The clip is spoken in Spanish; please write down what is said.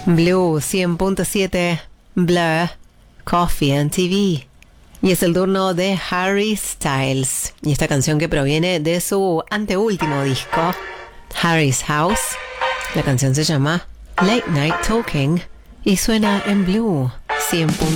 Blue 100.7, Blur, Coffee and TV. Y es el turno de Harry Styles. Y esta canción que proviene de su anteúltimo disco, Harry's House. La canción se llama Late Night Talking y suena en Blue 100.7.